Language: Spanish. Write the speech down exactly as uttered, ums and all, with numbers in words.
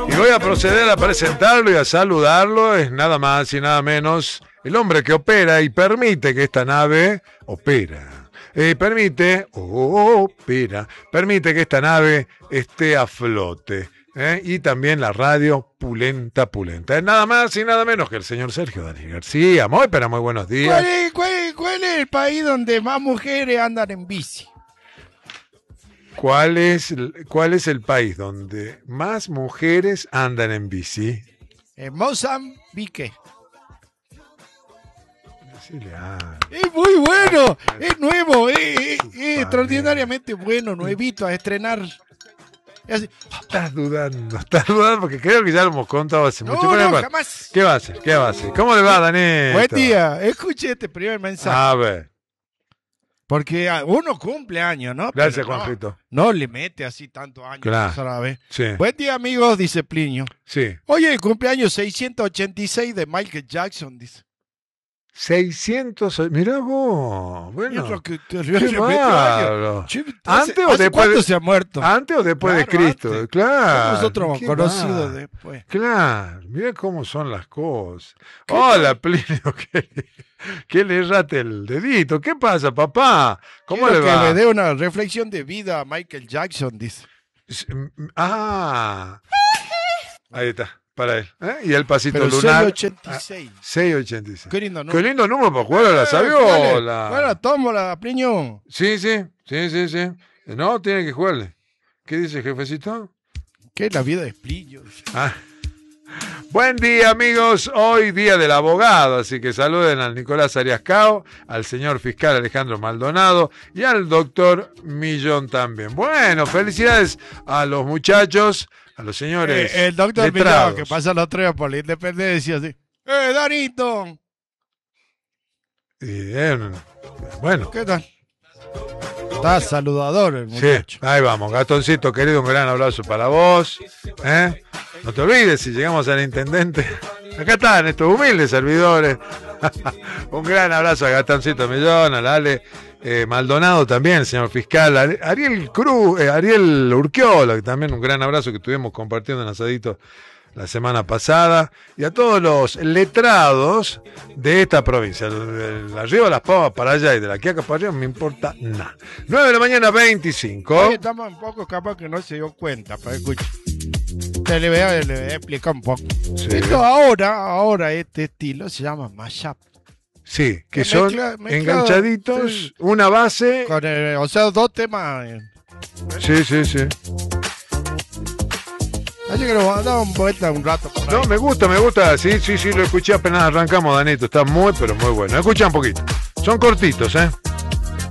Y voy a proceder a presentarlo y a saludarlo. Es nada más y nada menos el hombre que opera y permite que esta nave opera. Eh, permite, oh, opera, permite que esta nave esté a flote. ¿eh? Y también la radio pulenta, pulenta. Es nada más y nada menos que el señor Sergio Dani García. Muy, pero muy buenos días. ¿Cuál es, cuál, cuál es el país donde más mujeres andan en bici? ¿Cuál es, ¿Cuál es el país donde más mujeres andan en bici? En Mozambique. Ah. Es muy bueno, es nuevo, es, es, es extraordinariamente bueno, nuevito a estrenar. Así. Estás dudando, estás dudando porque creo que ya lo hemos contado hace No, mucho. no, Bueno, jamás. ¿qué va a hacer? ¿Qué va a hacer? ¿Cómo le va, Danito? Buen día, escuche este primer mensaje. A ver. Porque uno cumple años, ¿no? Gracias, Pero Juanjito. No, no le mete así tantos años. Claro. Sola vez. Sí. Buen día, amigos, dice Plinio. Sí. Oye, el cumpleaños seiscientos ochenta y seis de Michael Jackson, dice. seiscientos, mirá vos. Bueno. Es lo que te Qué bárbaro. Che, ¿Antes ¿hace- o hace después cuánto de- se ha muerto? ¿Antes o después de Claro, Cristo? antes. Claro. Nosotros hemos Qué conocido va. después. Claro, mira cómo son las cosas. Hola, Plinio, que, que le errate el dedito. ¿Qué pasa, papá? ¿Cómo Quiero le va? que le dé una reflexión de vida a Michael Jackson, dice. Ah, ahí está, para él. ¿eh? Y el pasito Pero lunar. seiscientos ochenta y seis. Ah, seiscientos ochenta y seis. Qué lindo número. Qué lindo número para jugar a la sabiola. Bueno, tómala, Pliño. Sí, sí, sí, sí, sí. No, tiene que jugarle. ¿Qué dice, jefecito? ¿Qué es la vida de Pliño? Ah. Buen día, amigos. Hoy día del abogado, así que saluden al Nicolás Ariascao, al señor fiscal Alejandro Maldonado y al doctor Millón también. Bueno, felicidades a los muchachos, a los señores Eh, el doctor letrados. Millán, que pasa los tres por la independencia, así. ¡Eh, Danito! Y, eh, bueno, ¿Qué tal? Está saludador el muchacho. sí, ahí vamos. Gastoncito, querido, un gran abrazo para vos. ¿eh? No te olvides, si llegamos al intendente, acá están estos humildes servidores. Un gran abrazo a Gastoncito Millón, al Ale eh, Maldonado también, señor fiscal, Ari- Ariel Cruz, eh, Ariel Urquiola, que también un gran abrazo que estuvimos compartiendo en Asadito la semana pasada, y a todos los letrados de esta provincia. De, de arriba de las pavas para allá y de la quiaca para arriba no me importa nada. nueve de la mañana, veinticinco. Oye, estamos un poco capaz que no se dio cuenta, pero escucha. Te le voy a, le voy a explicar un poco. Sí. Esto ahora, ahora este estilo se llama mashup. Sí, que Que son mezcla- mezclado, enganchaditos, sí. una base. Con el- o sea, dos temas. eh. Sí, sí, sí. Así que nos vamos a dar un vuelta un rato por ahí. No, me gusta, me gusta. Sí, sí, sí, lo escuché apenas arrancamos, Danito. Está muy, pero muy bueno. Escucha un poquito. Son cortitos, ¿eh?